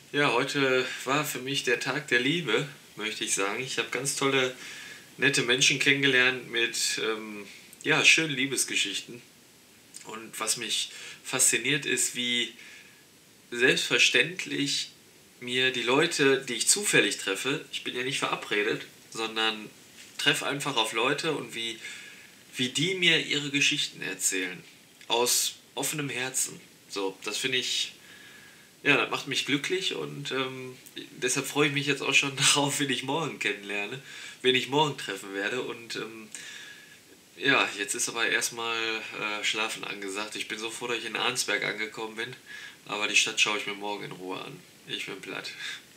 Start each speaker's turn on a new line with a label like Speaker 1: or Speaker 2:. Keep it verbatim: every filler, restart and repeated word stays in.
Speaker 1: Ja, heute war für mich der Tag der Liebe, möchte ich sagen. Ich habe ganz tolle, nette Menschen kennengelernt mit ähm, ja, schönen Liebesgeschichten. Und was mich fasziniert ist, wie selbstverständlich mir die Leute, die ich zufällig treffe, ich bin ja nicht verabredet, sondern treffe einfach auf Leute und wie, wie die mir ihre Geschichten erzählen. Aus offenem Herzen. So, das finde ich, ja, das macht mich glücklich und ähm, deshalb freue ich mich jetzt auch schon darauf, wen ich morgen kennenlerne, wen ich morgen treffen werde. Und ähm, ja, jetzt ist aber erstmal äh, Schlafen angesagt. Ich bin so froh, dass ich in Arnsberg angekommen bin, aber die Stadt schaue ich mir morgen in Ruhe an. Ich bin platt.